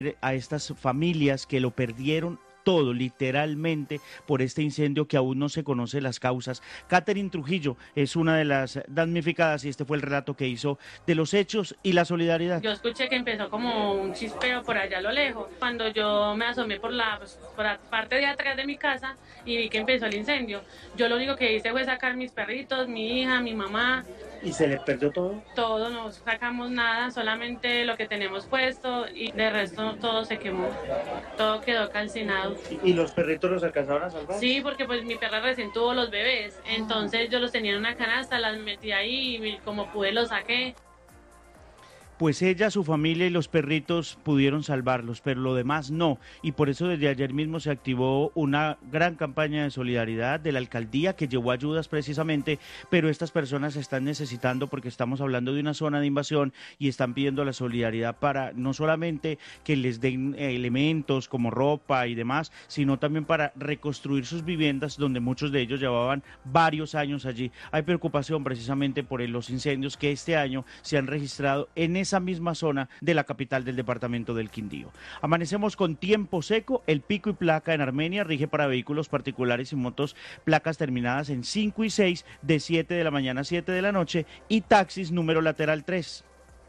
a estas familias que lo perdieron todo, literalmente, por este incendio que aún no se conoce las causas. Catherine Trujillo es una de las damnificadas y este fue el relato que hizo de los hechos y la solidaridad. Yo escuché que empezó como un chispeo por allá a lo lejos. Cuando yo me asomé por la parte de atrás de mi casa y vi que empezó el incendio, yo lo único que hice fue sacar mis perritos, mi hija, mi mamá. ¿Y se les perdió todo? Todo, no sacamos nada, solamente lo que tenemos puesto y de resto todo se quemó, todo quedó calcinado. ¿Y los perritos los alcanzaron a salvar? Sí, porque pues mi perra recién tuvo los bebés, entonces yo los tenía en una canasta, las metí ahí y como pude los saqué. Pues ella, su familia y los perritos pudieron salvarlos, pero lo demás no. Y por eso desde ayer mismo se activó una gran campaña de solidaridad de la alcaldía que llevó ayudas precisamente, pero estas personas están necesitando, porque estamos hablando de una zona de invasión y están pidiendo la solidaridad para no solamente que les den elementos como ropa y demás, sino también para reconstruir sus viviendas donde muchos de ellos llevaban varios años allí. Hay preocupación precisamente por los incendios que este año se han registrado en esa misma zona de la capital del departamento del Quindío. Amanecemos con tiempo seco, el pico y placa en Armenia rige para vehículos particulares y motos, placas terminadas en 5 y 6 de 7 de la mañana a 7 de la noche y taxis número lateral 3.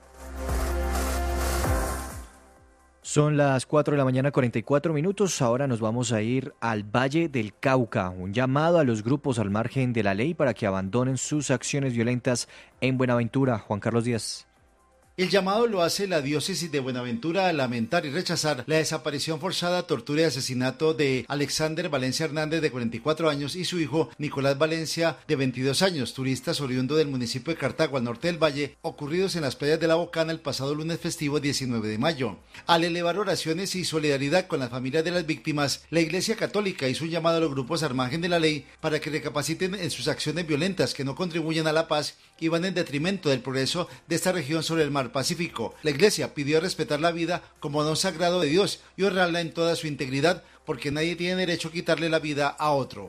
Son las 4 de la mañana, 44 minutos. Ahora nos vamos a ir al Valle del Cauca. Un llamado a los grupos al margen de la ley para que abandonen sus acciones violentas en Buenaventura. Juan Carlos Díaz. El llamado lo hace la diócesis de Buenaventura a lamentar y rechazar la desaparición forzada, tortura y asesinato de Alexander Valencia Hernández, de 44 años, y su hijo Nicolás Valencia, de 22 años, turistas oriundo del municipio de Cartago, al norte del valle, ocurridos en las playas de La Bocana el pasado lunes festivo 19 de mayo. Al elevar oraciones y solidaridad con las familias de las víctimas, la Iglesia Católica hizo un llamado a los grupos al margen de la ley para que recapaciten en sus acciones violentas que no contribuyen a la paz y van en detrimento del progreso de esta región sobre el mar Pacífico. La Iglesia pidió respetar la vida como don sagrado de Dios y honrarla en toda su integridad, porque nadie tiene derecho a quitarle la vida a otro.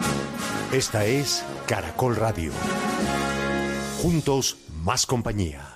Esta es Caracol Radio. Juntos, más compañía.